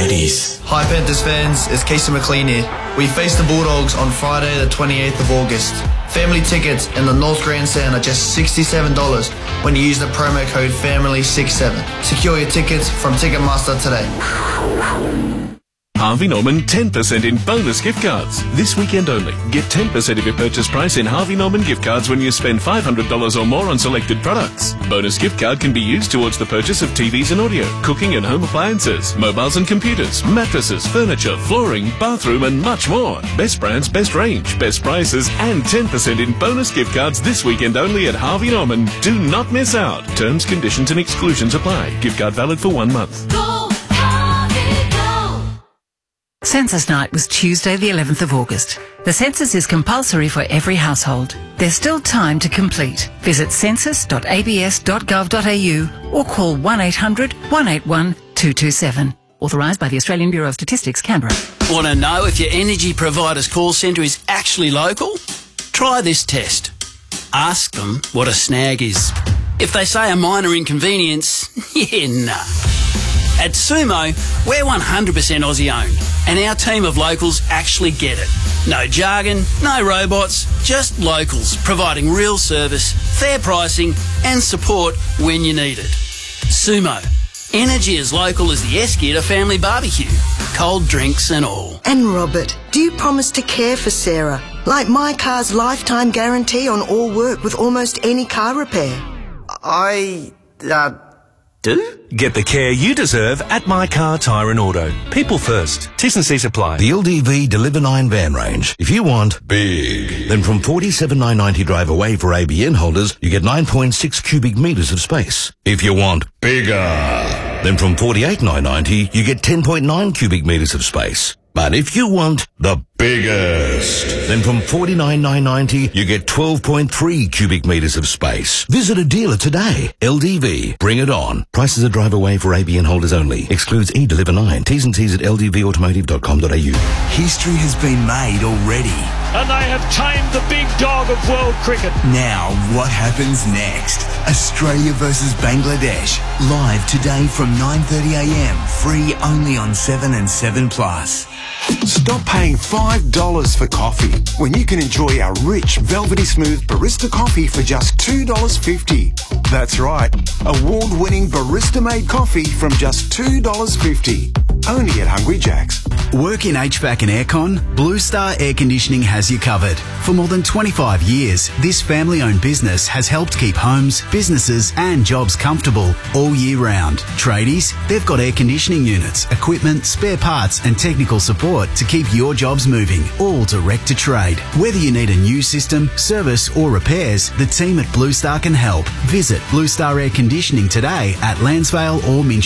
Paddy's. Hi Panthers fans, it's Casey McLean here. We face the Bulldogs on Friday the 28th of August. Family tickets in the North Grandstand are just $67 when you use the promo code FAMILY67. Secure your tickets from Ticketmaster today. Harvey Norman 10% in bonus gift cards. This weekend only. Get 10% of your purchase price in Harvey Norman gift cards when you spend $500 or more on selected products. Bonus gift card can be used towards the purchase of TVs and audio, cooking and home appliances, mobiles and computers, mattresses, furniture, flooring, bathroom and much more. Best brands, best range, best prices and 10% in bonus gift cards this weekend only at Harvey Norman. Do not miss out. Terms, conditions and exclusions apply. Gift card valid for 1 month. Census night was Tuesday the 11th of August. The census is compulsory for every household. There's still time to complete. Visit census.abs.gov.au or call 1800 181 227. Authorised by the Australian Bureau of Statistics, Canberra. Want to know if your energy provider's call centre is actually local? Try this test. Ask them what a snag is. If they say a minor inconvenience, nah. At Sumo, we're 100% Aussie owned, and our team of locals actually get it. No jargon, no robots, just locals providing real service, fair pricing and support when you need it. Sumo, energy as local as the Eskia family barbecue, cold drinks and all. And Robert, do you promise to care for Sarah? Like My Car's lifetime guarantee on all work with almost any car repair? Do? Get the care you deserve at My Car Tyre and Auto. People first. T's and C's apply. The LDV Deliver 9 van range. If you want big, then from $47,990 drive away for ABN holders, you get 9.6 cubic metres of space. If you want bigger, then from $48,990 you get 10.9 cubic metres of space. But if you want the biggest, then from $49,990 you get 12.3 cubic metres of space. Visit a dealer today. LDV. Bring it on. Prices are drive away for ABN holders only. Excludes eDeliver 9. T's and C's at ldvautomotive.com.au. History has been made already. And they have tamed the big dog of world cricket. Now, what happens next? Australia versus Bangladesh. Live today from 9:30am. Free only on 7 and 7+. Stop paying $5 for coffee when you can enjoy our rich, velvety smooth barista coffee for just $2.50. That's right, award-winning barista-made coffee from just $2.50. Only at Hungry Jack's. Work in HVAC and aircon? Blue Star Air Conditioning has you covered. For more than 25 years, this family-owned business has helped keep homes, businesses and jobs comfortable all year round. Tradies, they've got air conditioning units, equipment, spare parts and technical support to keep your jobs moving, all direct to trade. Whether you need a new system, service or repairs, the team at Blue Star can help. Visit Blue Star Air Conditioning today at Lansvale or Minchin.